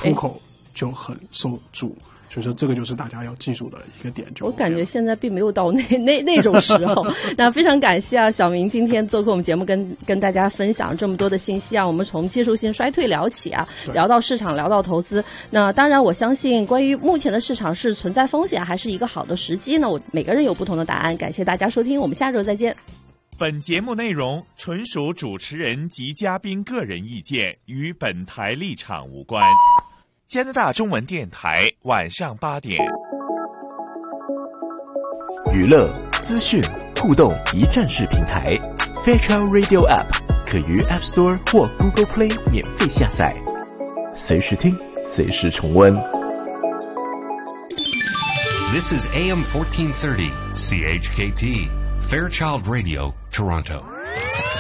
出口就很受阻。所以说这个就是大家要记住的一个点。 我感觉现在并没有到那种时候。那非常感谢小明今天做客我们节目，跟大家分享这么多的信息啊。我们从技术性衰退聊起啊，聊到市场，聊到投资。那当然我相信关于目前的市场是存在风险还是一个好的时机呢，每个人有不同的答案。感谢大家收听，我们下周再见。 本节目内容纯属主持人及嘉宾个人意见，与本台立场无关。加拿大中文电台晚上8点， 娱乐、资讯、互动一站式平台 Fairchild Radio App 可于 App Store 或 Google Play 免费下载，随时听，随时重温。 This is AM 1430 CHKT Fairchild Radio, Toronto.